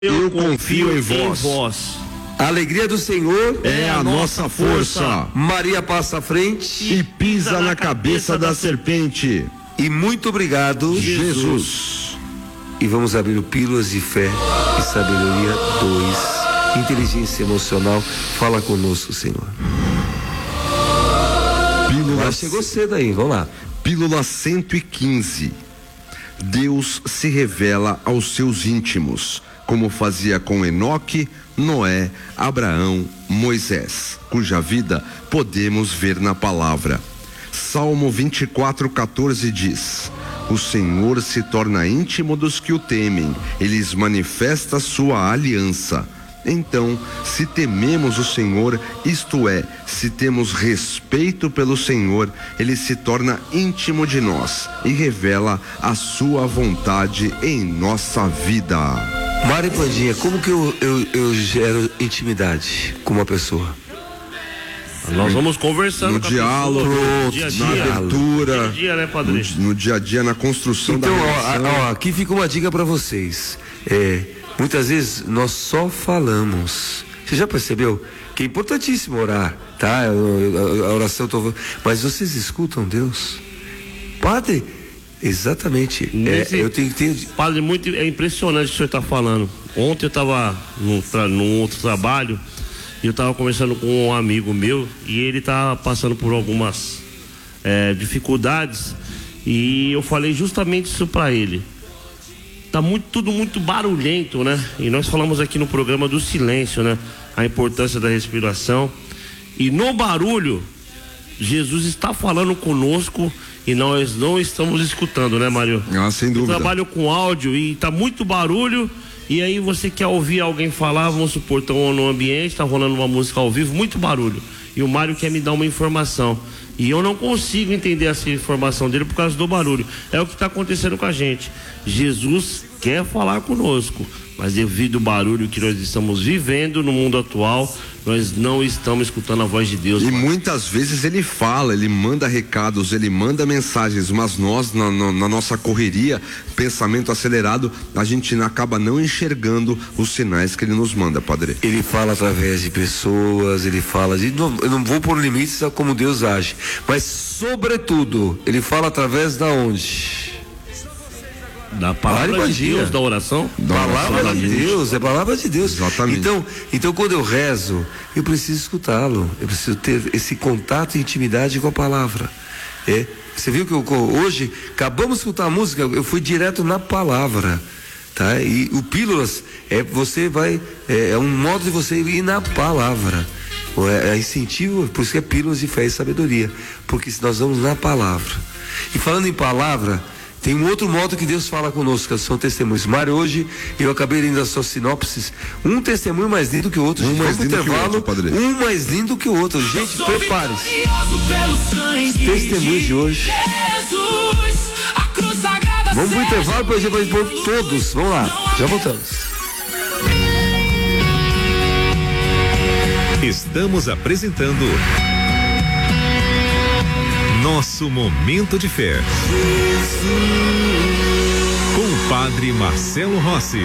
Eu confio em vós. A alegria do Senhor é a nossa força. Maria passa à frente e pisa na cabeça da serpente. E muito obrigado, Jesus. E vamos abrir o Pílulas de Fé e Sabedoria 2. Inteligência emocional. Fala conosco, Senhor. Pílula. Chegou cedo aí, vamos lá. Pílula 115. Deus se revela aos seus íntimos, como fazia com Enoque, Noé, Abraão, Moisés, cuja vida podemos ver na palavra. Salmo 24:14 diz: o Senhor se torna íntimo dos que o temem, ele lhes manifesta sua aliança. Então, se tememos o Senhor, isto é, se temos respeito pelo Senhor, ele se torna íntimo de nós e revela a sua vontade em nossa vida. Mari Pandinha, como que eu gero intimidade com uma pessoa? Nós vamos conversando no com diálogo, na abertura, dia, né, padre? No dia a dia, na construção então, da relação. Aqui fica uma dica para vocês. Muitas vezes nós só falamos. Você já percebeu que é importantíssimo orar, tá? A oração, mas vocês escutam Deus? Padre, exatamente. Eu tenho. Padre, é impressionante o que o senhor está falando. Ontem eu estava num outro trabalho e eu estava conversando com um amigo meu e ele está passando por algumas dificuldades e eu falei justamente isso para ele. Tá tudo muito barulhento, né? E nós falamos aqui no programa do silêncio, né? A importância da respiração. E no barulho, Jesus está falando conosco e nós não estamos escutando, né, Mário? Sem dúvida. Eu trabalho com áudio e tá muito barulho. E aí você quer ouvir alguém falar, vamos supor, estão no ambiente, tá rolando uma música ao vivo, muito barulho. E o Mário quer me dar uma informação. E eu não consigo entender essa informação dele por causa do barulho. É o que está acontecendo com a gente. Jesus quer falar conosco, mas devido ao barulho que nós estamos vivendo no mundo atual, nós não estamos escutando a voz de Deus. E muitas vezes ele fala, ele manda recados, ele manda mensagens, mas nós, na nossa correria, pensamento acelerado, a gente acaba não enxergando os sinais que ele nos manda, Padre. Ele fala através de pessoas, ele fala eu não vou pôr limites a como Deus age, mas sobretudo, ele fala através da onde? Da palavra de Deus, da oração. Palavra de Deus, é palavra de Deus. Exatamente. Então quando eu rezo, eu preciso escutá-lo, eu preciso ter esse contato e intimidade com a palavra. Você viu que hoje acabamos de escutar a música, eu fui direto na palavra, tá? E o Pílulas é um modo de você ir na palavra. É incentivo, por isso que é Pílulas de Fé e Sabedoria, porque se nós vamos na palavra. E falando em palavra, tem um outro modo que Deus fala conosco, que são testemunhos. Mário, hoje eu acabei lendo as suas sinopses, um testemunho mais lindo que o outro. Um mais lindo que o outro, Padre. Um mais lindo que o outro. Gente, prepare-se. Testemunhos de hoje. Vamos pro intervalo para a gente vai pôr todos. Vamos lá, já voltamos. Estamos apresentando Nosso Momento de Fé. Com o Padre Marcelo Rossi.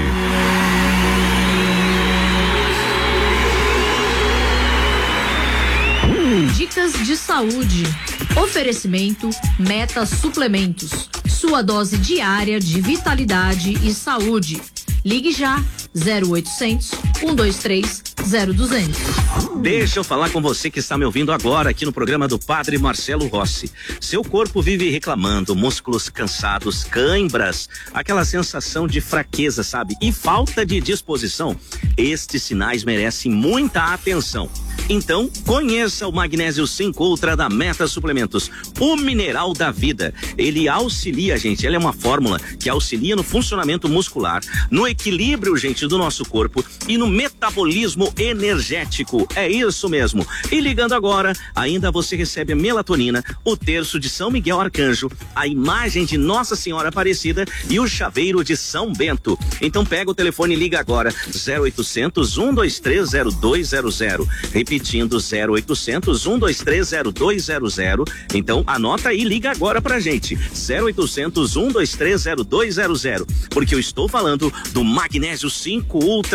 Dicas de saúde. Oferecimento Meta Suplementos. Sua dose diária de vitalidade e saúde. Ligue já 0800 123 0200. Deixa eu falar com você que está me ouvindo agora aqui no programa do Padre Marcelo Rossi. Seu corpo vive reclamando, músculos cansados, cãibras, aquela sensação de fraqueza, sabe? E falta de disposição. Estes sinais merecem muita atenção. Então, conheça o Magnésio 5 Ultra da Meta Suplementos, o mineral da vida. Ele auxilia, gente, ele é uma fórmula que auxilia no funcionamento muscular, no equilíbrio, gente, do nosso corpo e no metabolismo energético. É isso mesmo. E ligando agora, ainda você recebe a melatonina, o terço de São Miguel Arcanjo, a imagem de Nossa Senhora Aparecida e o chaveiro de São Bento. Então pega o telefone e liga agora, 0800 123 0200. repetindo 0800 123 0200. Então anota aí, liga agora pra gente. 0800 123 0200. Porque eu estou falando do Magnésio 5 Ultra